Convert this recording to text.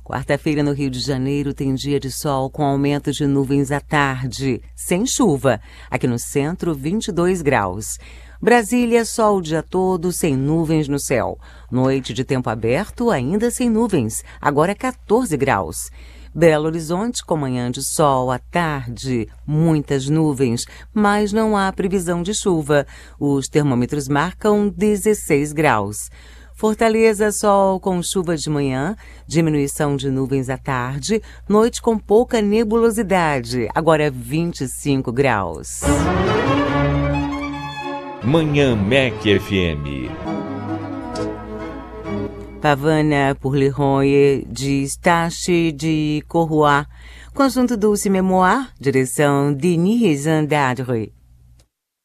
Quarta-feira no Rio de Janeiro tem dia de sol com aumento de nuvens à tarde, sem chuva. Aqui no centro, 22 graus. Brasília, sol o dia todo, sem nuvens no céu. Noite de tempo aberto, ainda sem nuvens, agora 14 graus. Belo Horizonte, com manhã de sol, à tarde, muitas nuvens, mas não há previsão de chuva. Os termômetros marcam 16 graus. Fortaleza, sol com chuva de manhã, diminuição de nuvens à tarde, noite com pouca nebulosidade, agora 25 graus. Manhã MEC FM. Pavana pour les Ronhers, de Stache de Corroy. Conjunto Dulce Memoir, direção Denis Zandadre.